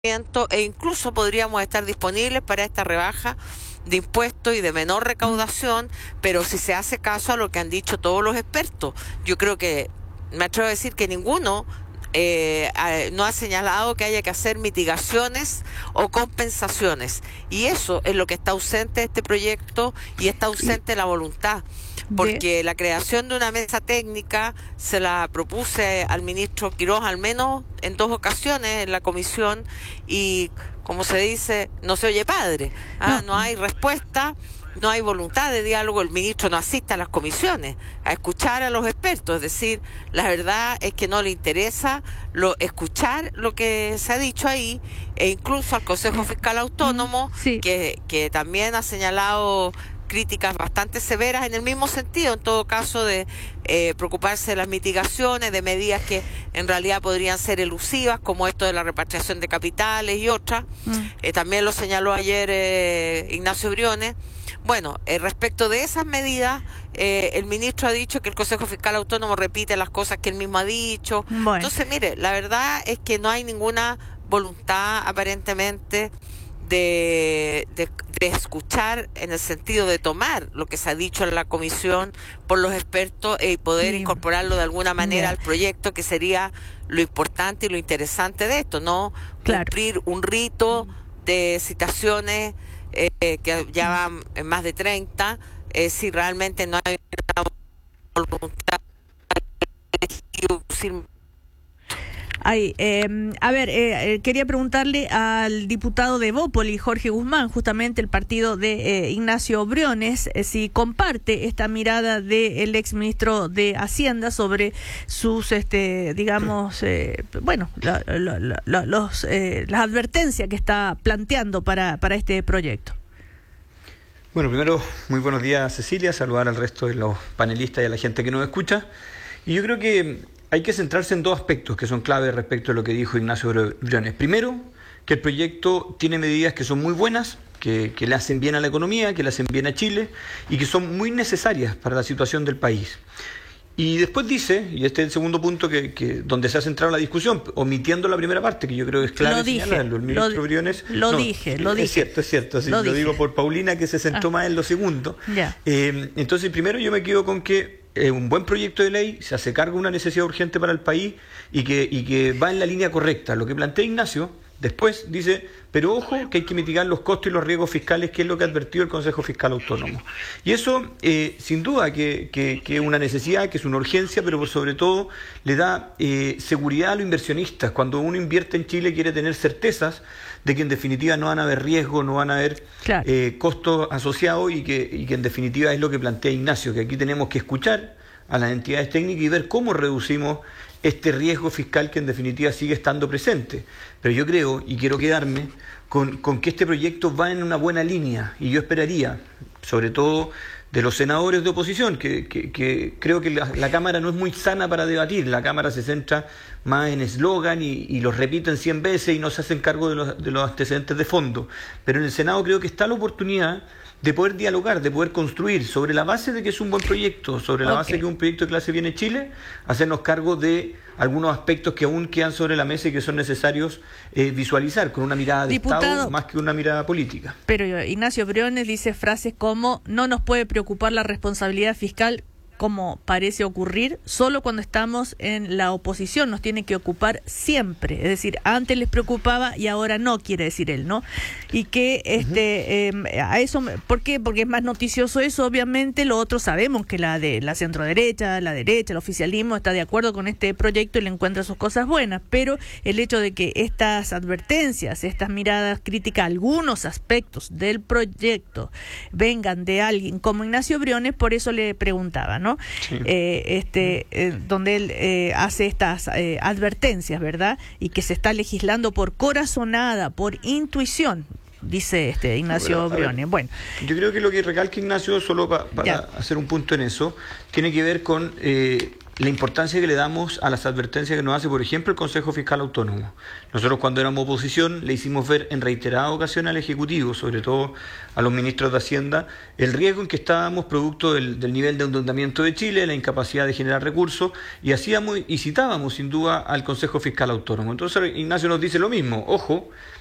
e incluso podríamos estar disponibles para esta rebaja de impuestos y de menor recaudación, pero si se hace caso a lo que han dicho todos los expertos. Yo creo que, me atrevo a decir que ninguno no ha señalado que haya que hacer mitigaciones o compensaciones, y eso es lo que está ausente de este proyecto y está ausente la voluntad, porque la creación de una mesa técnica se la propuse al ministro Quirós al menos en 2 ocasiones en la comisión, y como se dice, no se oye padre, no hay respuesta. No hay voluntad de diálogo, el ministro no asiste a las comisiones a escuchar a los expertos, es decir, la verdad es que no le interesa escuchar lo que se ha dicho ahí, e incluso al Consejo Fiscal Autónomo, que también ha señalado críticas bastante severas en el mismo sentido, en todo caso de preocuparse de las mitigaciones, de medidas que en realidad podrían ser elusivas, como esto de la repatriación de capitales y otras. También lo señaló ayer Ignacio Briones. Bueno, respecto de esas medidas, el ministro ha dicho que el Consejo Fiscal Autónomo repite las cosas que él mismo ha dicho. Bueno. Entonces, mire, la verdad es que no hay ninguna voluntad aparentemente de escuchar, en el sentido de tomar lo que se ha dicho en la comisión por los expertos y poder incorporarlo de alguna manera al proyecto, que sería lo importante y lo interesante de esto, no cumplir un rito de citaciones que ya van en más de 30, si realmente no hay una voluntad quería preguntarle al diputado de Evópoli, Jorge Guzmán, justamente el partido de Ignacio Briones, si comparte esta mirada del exministro de Hacienda sobre sus, las advertencias que está planteando para este proyecto. Bueno, primero, muy buenos días, Cecilia, saludar al resto de los panelistas y a la gente que nos escucha. Y yo creo que hay que centrarse en 2 aspectos que son clave respecto a lo que dijo Ignacio Briones. Primero, que el proyecto tiene medidas que son muy buenas, que le hacen bien a la economía, que le hacen bien a Chile y que son muy necesarias para la situación del país. Y después dice, y este es el segundo punto donde se ha centrado la discusión, omitiendo la primera parte, que yo creo que es clave señalarlo. El ministro Briones... Es cierto, sí, lo digo por Paulina, que se centró más en lo segundo. Entonces, primero yo me quedo con que un buen proyecto de ley se hace cargo de una necesidad urgente para el país y que va en la línea correcta. Lo que plantea Ignacio después dice, pero ojo que hay que mitigar los costos y los riesgos fiscales, que es lo que ha advertido el Consejo Fiscal Autónomo. Y eso, sin duda, que es una necesidad, que es una urgencia, pero por sobre todo le da seguridad a los inversionistas. Cuando uno invierte en Chile quiere tener certezas de que en definitiva no van a haber riesgos, no van a haber costos asociados y que en definitiva es lo que plantea Ignacio, que aquí tenemos que escuchar a las entidades técnicas y ver cómo reducimos este riesgo fiscal que en definitiva sigue estando presente. Pero yo creo, y quiero quedarme con que este proyecto va en una buena línea, y yo esperaría, sobre todo de los senadores de oposición, que creo que la Cámara no es muy sana para debatir. La Cámara se centra más en eslogan y los repiten 100 veces y no se hacen cargo de los antecedentes de fondo. Pero en el Senado creo que está la oportunidad de poder dialogar, de poder construir sobre la base de que es un buen proyecto, sobre la base de que es un proyecto de clase bien en Chile, hacernos cargo de algunos aspectos que aún quedan sobre la mesa y que son necesarios visualizar con una mirada de Estado más que una mirada política. Pero Ignacio Briones dice frases como: no nos puede preocupar la responsabilidad fiscal, como parece ocurrir solo cuando estamos en la oposición, nos tiene que ocupar siempre. Es decir, antes les preocupaba y ahora no, quiere decir él, ¿no? Y que a eso, ¿por qué? Porque es más noticioso eso, obviamente. Lo otro sabemos que la centroderecha, la derecha, el oficialismo está de acuerdo con este proyecto y le encuentra sus cosas buenas, pero el hecho de que estas advertencias, estas miradas críticas a algunos aspectos del proyecto vengan de alguien como Ignacio Briones, por eso le preguntaba, ¿no? Sí. Donde él hace estas advertencias, ¿verdad? Y que se está legislando por corazonada, por intuición, dice Ignacio Briones. Bueno, yo creo que lo que recalca Ignacio, solo para hacer un punto en eso, tiene que ver con la importancia que le damos a las advertencias que nos hace, por ejemplo, el Consejo Fiscal Autónomo. Nosotros cuando éramos oposición le hicimos ver en reiteradas ocasiones al Ejecutivo, sobre todo a los ministros de Hacienda, el riesgo en que estábamos producto del nivel de endeudamiento de Chile, la incapacidad de generar recursos, y citábamos sin duda al Consejo Fiscal Autónomo. Entonces Ignacio nos dice lo mismo, ojo,